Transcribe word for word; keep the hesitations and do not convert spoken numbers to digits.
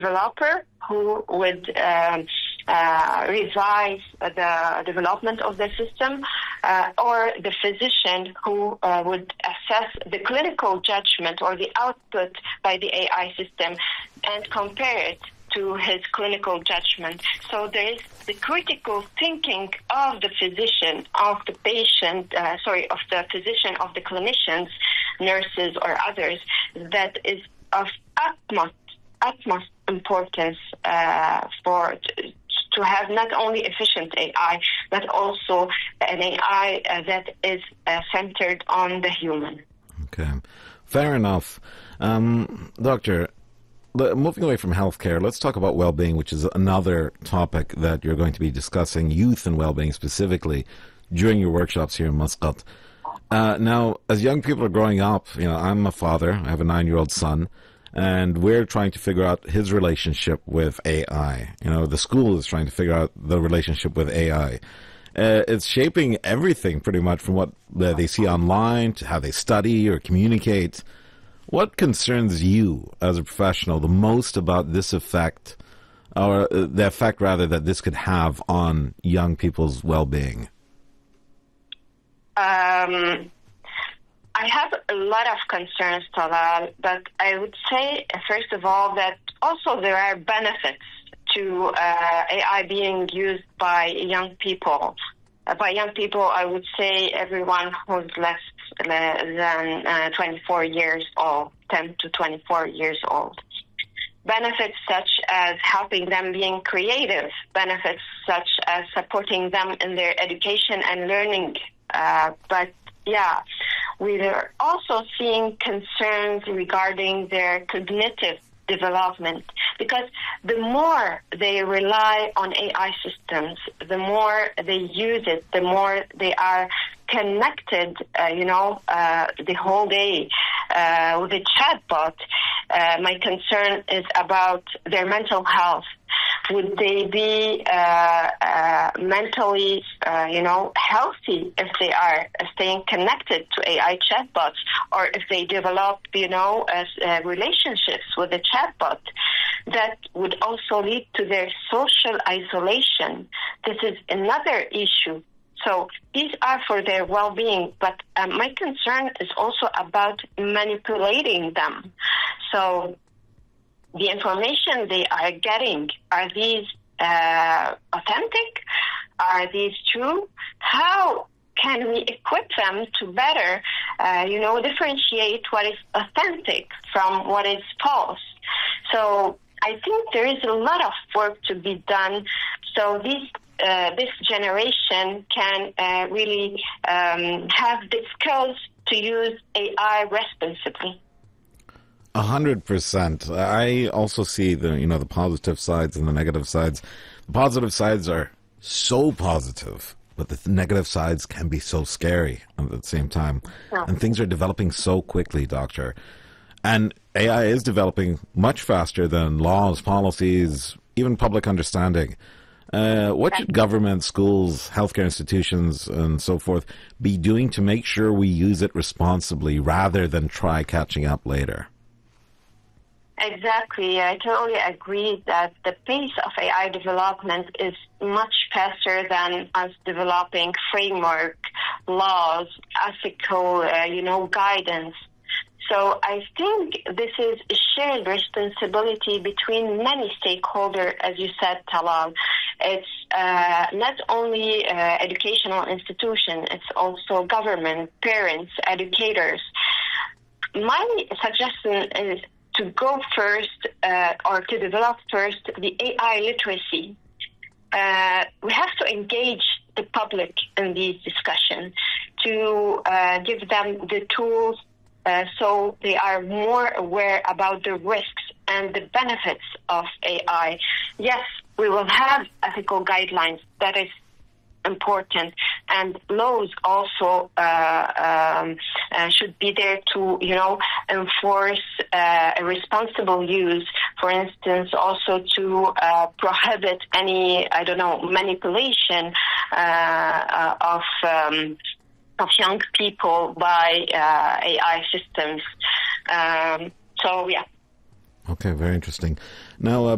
developer who would um, uh, revise the development of the system, uh, or the physician who uh, would assess the clinical judgment or the output by the A I system and compare it to his clinical judgment. So there is the critical thinking of the physician, of the patient, uh, sorry, of the physician, of the clinicians, nurses, or others, that is of utmost, utmost importance uh, for t- to have not only efficient A I, but also an A I uh, that is uh, centered on the human. Okay, fair enough. Um, Doctor, moving away from healthcare, let's talk about well-being, which is another topic that you're going to be discussing, youth and well-being specifically, during your workshops here in Muscat. Uh, now, as young people are growing up, you know, I'm a father, I have a nine-year-old son, and we're trying to figure out his relationship with A I. You know, the school is trying to figure out the relationship with A I. Uh, it's shaping everything pretty much from what uh, they see online to how they study or communicate. What concerns you as a professional the most about this effect, or uh, the effect rather that this could have on young people's well-being? Um, I have a lot of concerns, Talal, but I would say, first of all, that also there are benefits to uh, A I being used by young people. Uh, by young people, I would say everyone who's less than uh, twenty-four years old, ten to twenty-four years old. Benefits such as helping them being creative, benefits such as supporting them in their education and learning. Uh, but yeah, we are also seeing concerns regarding their cognitive development, because the more they rely on A I systems, the more they use it, the more they are connected, uh, you know, uh, the whole day uh, with a chatbot. Uh, my concern is about their mental health. Would they be uh, uh, mentally, uh, you know, healthy if they are staying connected to A I chatbots, or if they develop, you know, as, uh, relationships with a chatbot? That would also lead to their social isolation. This is another issue. So these are for their well-being, but uh, my concern is also about manipulating them. So the information they are getting, are these uh, authentic? Are these true? How can we equip them to better, uh, you know, differentiate what is authentic from what is false? So I think there is a lot of work to be done. So these Uh, this generation can uh, really um, have the skills to use A I responsibly. A hundred percent. I also see the you know the positive sides and the negative sides. The positive sides are so positive, but the negative sides can be so scary at the same time. Yeah. And things are developing so quickly, Doctor. And A I is developing much faster than laws, policies, even public understanding. Uh, what should government, schools, healthcare institutions, and so forth be doing to make sure we use it responsibly rather than try catching up later? Exactly. I totally agree that the pace of A I development is much faster than us developing framework, laws, ethical, uh, you know, guidance. So I think this is a shared responsibility between many stakeholders, as you said, Talal. It's uh, not only uh, educational institution, it's also government, parents, educators. My suggestion is to go first uh, or to develop first the A I literacy. Uh, we have to engage the public in these discussions to uh, give them the tools Uh, so they are more aware about the risks and the benefits of A I. Yes, we will have ethical guidelines. That is important. And laws also uh, um, uh, should be there to, you know, enforce uh, a responsible use. For instance, also to uh, prohibit any, I don't know, manipulation uh, uh, of um of young people by uh, A I systems. Um, so, yeah. Okay, very interesting. Now, uh,